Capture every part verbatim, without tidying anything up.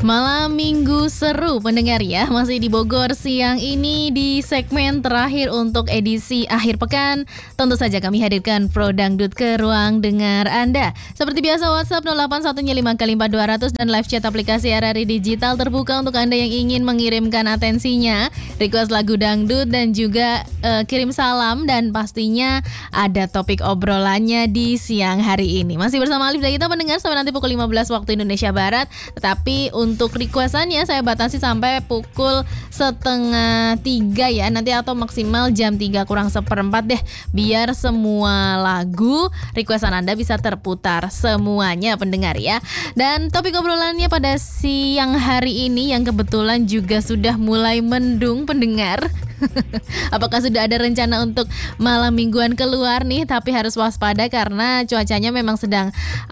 Malam minggu seru pendengar ya, masih di Bogor siang ini di segmen terakhir untuk edisi akhir pekan. Tentu saja kami hadirkan Pro Dangdut ke ruang dengar Anda. Seperti biasa WhatsApp nol delapan satu lima kali empat dua nol nol dan live chat aplikasi R R I Digital terbuka untuk Anda yang ingin mengirimkan atensinya, request lagu dangdut dan juga uh, kirim salam, dan pastinya ada topik obrolannya di siang hari ini. Masih bersama Alif dan kita mendengar sampai nanti pukul lima belas waktu Indonesia Barat. Tetapi untuk requestannya saya batasi sampai pukul setengah tiga ya nanti, atau maksimal jam tiga kurang seperempat deh, biar semua lagu requestan Anda bisa terputar semuanya pendengar ya. Dan topik obrolannya pada siang hari ini yang kebetulan juga sudah mulai mendung pendengar. Apakah sudah ada rencana untuk malam mingguan keluar nih? Tapi harus waspada karena cuacanya memang sedang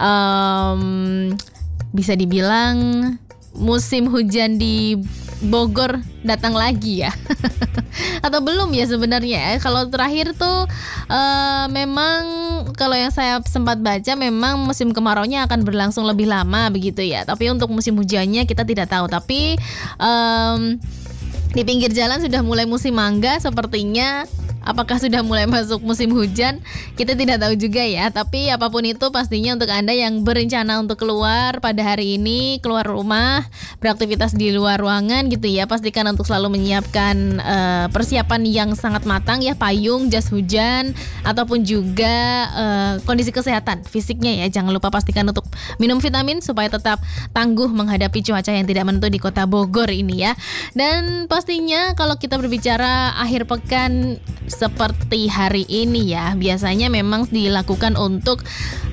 um, bisa dibilang musim hujan di Bogor datang lagi ya. Atau belum ya sebenarnya. Kalau terakhir tuh uh, memang kalau yang saya sempat baca memang musim kemaraunya akan berlangsung lebih lama begitu ya. Tapi untuk musim hujannya kita tidak tahu. Tapi um, di pinggir jalan sudah mulai musim mangga sepertinya. Apakah sudah mulai masuk musim hujan? Kita tidak tahu juga ya. Tapi apapun itu pastinya untuk Anda yang berencana untuk keluar pada hari ini, keluar rumah, beraktivitas di luar ruangan gitu ya, pastikan untuk selalu menyiapkan uh, persiapan yang sangat matang ya, payung, jas hujan, ataupun juga uh, kondisi kesehatan fisiknya ya. Jangan lupa pastikan untuk minum vitamin supaya tetap tangguh menghadapi cuaca yang tidak menentu di kota Bogor ini ya. Dan pastinya kalau kita berbicara akhir pekan seperti hari ini ya, biasanya memang dilakukan untuk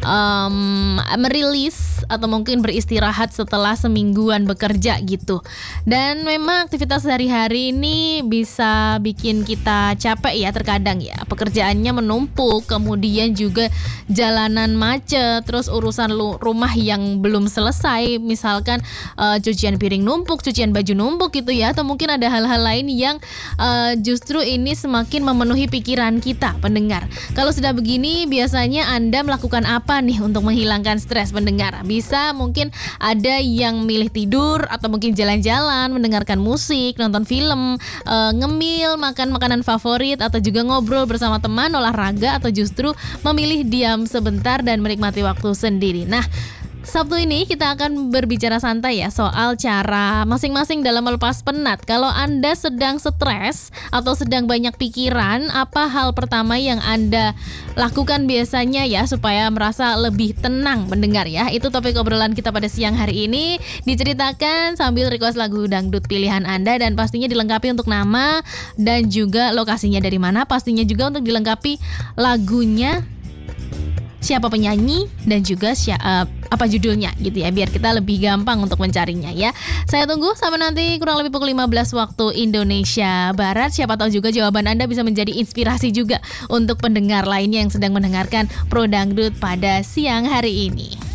um, merilis atau mungkin beristirahat setelah semingguan bekerja gitu. Dan memang aktivitas sehari-hari ini bisa bikin kita capek ya terkadang ya. Pekerjaannya menumpuk, kemudian juga jalanan macet, terus urusan lu, rumah yang belum selesai, misalkan uh, cucian piring numpuk, cucian baju numpuk gitu ya, atau mungkin ada hal-hal lain yang uh, justru ini semakin memenuhi pikiran kita pendengar. Kalau sudah begini biasanya Anda melakukan apa nih untuk menghilangkan stres pendengar? Bisa mungkin ada yang milih tidur, atau mungkin jalan-jalan, mendengarkan musik, nonton film, e, ngemil, makan makanan favorit, atau juga ngobrol bersama teman, olahraga, atau justru memilih diam sebentar dan menikmati waktu sendiri. Nah, Sabtu ini kita akan berbicara santai ya soal cara masing-masing dalam melepas penat. Kalau Anda sedang stres atau sedang banyak pikiran, apa hal pertama yang Anda lakukan biasanya ya supaya merasa lebih tenang mendengar ya? Itu topik obrolan kita pada siang hari ini. Diceritakan sambil request lagu dangdut pilihan Anda, dan pastinya dilengkapi untuk nama dan juga lokasinya dari mana. Pastinya juga untuk dilengkapi lagunya, siapa penyanyi, dan juga siapa, uh, apa judulnya gitu ya, biar kita lebih gampang untuk mencarinya ya. Saya tunggu sampai nanti kurang lebih pukul lima belas waktu Indonesia Barat. Siapa tahu juga jawaban Anda bisa menjadi inspirasi juga untuk pendengar lainnya yang sedang mendengarkan Pro Dangdut pada siang hari ini.